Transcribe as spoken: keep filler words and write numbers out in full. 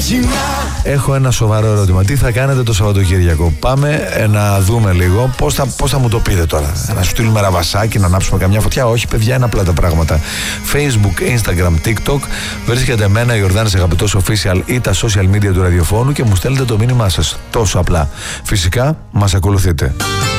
Έχω ένα σοβαρό ερώτημα. Τι θα κάνετε το Σαββατοκύριακο? Πάμε ε, να δούμε λίγο πώς θα, πώς θα μου το πείτε τώρα. Να σου στείλουμε ένα βασάκι, να ανάψουμε καμιά φωτιά? Όχι, παιδιά, είναι απλά τα πράγματα. Facebook, Instagram, TikTok. Βρίσκεται εμένα, Ιορδάνης Αγαπητός Official, ή τα social media του ραδιοφώνου και μου στέλνετε το μήνυμά σας. Τόσο απλά. Φυσικά, μας ακολουθείτε.